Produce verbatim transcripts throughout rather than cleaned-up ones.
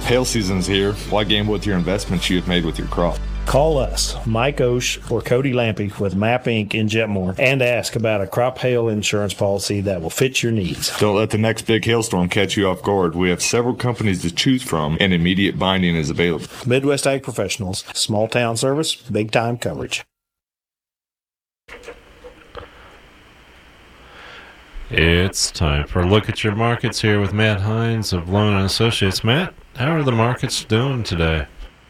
Hail season's here. Why gamble with your investments you have made with your crop? Call us, Mike Osh or Cody Lampy with Map Incorporated in Jetmore, and ask about a crop hail insurance policy that will fit your needs. Don't let the next big hailstorm catch you off guard. We have several companies to choose from, and immediate binding is available. Midwest Ag Professionals, small town service, big time coverage. It's time for a look at your markets here with Matt Hines of Loan and Associates. Matt, how are the markets doing today?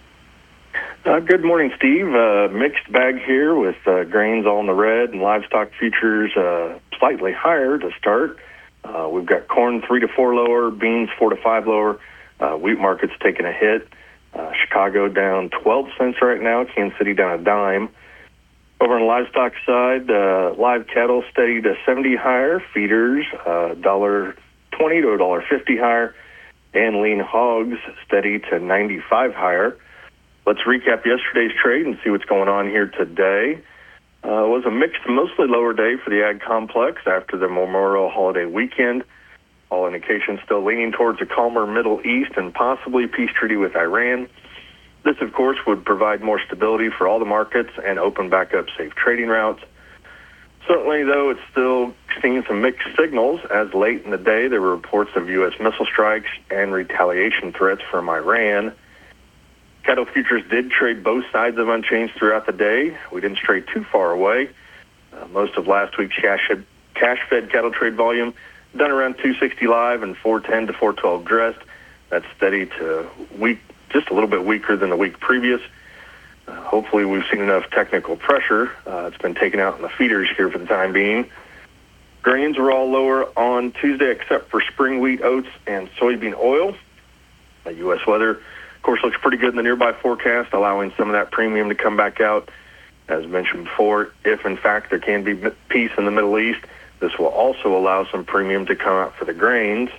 Uh, good morning, Steve. Uh, mixed bag here with uh, grains all in the red and livestock futures uh, slightly higher to start. Uh, we've got corn three to four lower, beans four to five lower. Uh, wheat market's taking a hit. Uh, Chicago down twelve cents right now. Kansas City down a dime. Over on the livestock side, uh, live cattle steady to seventy higher, feeders uh, one dollar twenty to one dollar fifty higher, and lean hogs steady to ninety-five higher. Let's recap yesterday's trade and see what's going on here today. Uh, it was a mixed, mostly lower day for the ag complex after the Memorial holiday weekend. All indications still leaning towards a calmer Middle East and possibly peace treaty with Iran. This, of course, would provide more stability for all the markets and open back up safe trading routes. Certainly, though, it's still seeing some mixed signals, as late in the day there were reports of U S missile strikes and retaliation threats from Iran. Cattle futures did trade both sides of unchanged throughout the day. We didn't stray too far away. Uh, most of last week's cash-fed cash cattle trade volume done around two sixty live and four ten to four twelve dressed. That's steady to weak, just a little bit weaker than the week previous. Uh, hopefully we've seen enough technical pressure. Uh, it's been taken out in the feeders here for the time being. Grains were all lower on Tuesday except for spring wheat, oats, and soybean oil. Uh, U S weather, of course, looks pretty good in the nearby forecast, allowing some of that premium to come back out. As mentioned before, if in fact there can be peace in the Middle East, this will also allow some premium to come out for the grains.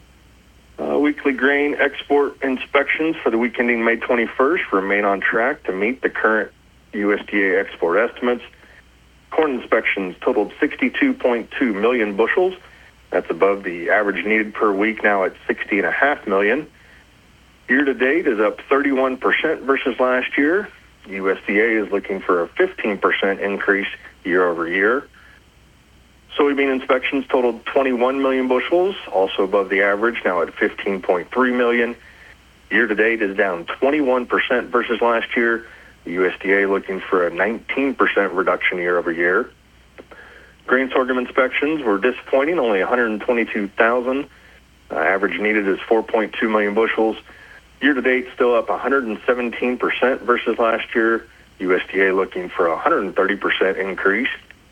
Uh, weekly grain export inspections for the week ending May twenty-first remain on track to meet the current U S D A export estimates. Corn inspections totaled sixty-two point two million bushels. That's above the average needed per week, now at sixty point five million. Year-to-date is up thirty-one percent versus last year. U S D A is looking for a fifteen percent increase year-over-year. Soybean inspections totaled twenty-one million bushels, also above the average, now at fifteen point three million. Year-to-date is down twenty-one percent versus last year. The U S D A looking for a nineteen percent reduction year-over-year. Grain sorghum inspections were disappointing, only one hundred twenty-two thousand. Uh, average needed is four point two million bushels. Year-to-date still up one hundred seventeen percent versus last year. U S D A looking for a one hundred thirty percent increase.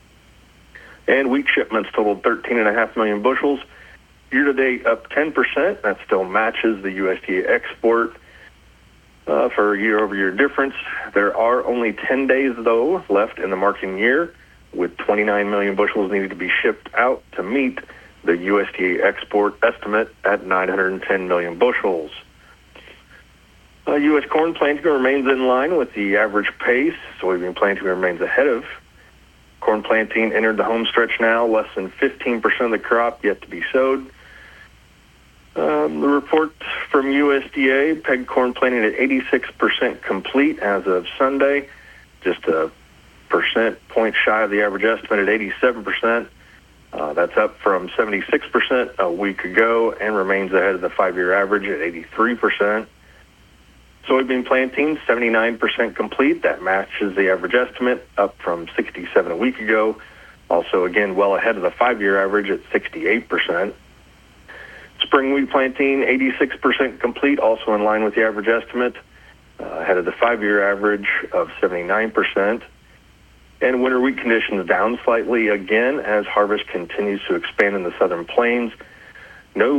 And wheat shipments totaled thirteen point five million bushels. Year-to-date up ten percent. That still matches the U S D A export uh, for a year-over-year difference. There are only ten days, though, left in the marketing year, with twenty-nine million bushels needed to be shipped out to meet the U S D A export estimate at nine hundred ten million bushels. Uh, U S corn planting remains in line with the average pace. Soybean planting remains ahead of. Corn planting entered the home stretch now, less than fifteen percent of the crop yet to be sowed. Um, the report from U S D A pegged corn planting at eighty-six percent complete as of Sunday, just a percent point shy of the average estimate at eighty-seven percent. Uh, that's up from seventy-six percent a week ago and remains ahead of the five-year average at eighty-three percent. Soybean planting, seventy-nine percent complete. That matches the average estimate, up from sixty-seven a week ago. Also, again, well ahead of the five-year average at sixty-eight percent. Spring wheat planting, eighty-six percent complete, also in line with the average estimate, uh, ahead of the five-year average of seventy-nine percent. And winter wheat conditions down slightly again as harvest continues to expand in the southern plains. No